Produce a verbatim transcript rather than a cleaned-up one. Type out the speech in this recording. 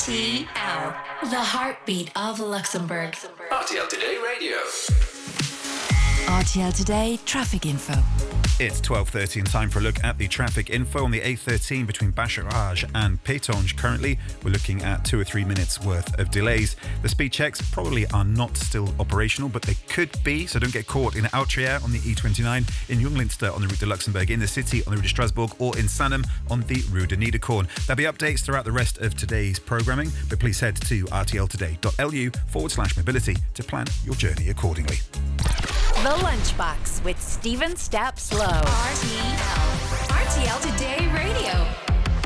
T L, the heartbeat of Luxembourg. R T L Today Radio. R T L Today traffic info. It's twelve thirty and time for a look at the traffic info on the A thirteen between Bacharach and Pétange. Currently, we're looking at two or three minutes worth of delays. The speed checks probably are not still operational, but they could be, so don't get caught in Outreau on the E twenty-nine, in Junglinster on the route to Luxembourg, in the city on the route to Strasbourg, or in Sannem on the route to Niederkorn. There'll be updates throughout the rest of today's programming, but please head to rtltoday.lu forward slash mobility to plan your journey accordingly. The Lunchbox with Stephen Steps Lowe. R T L. R T L Today Radio.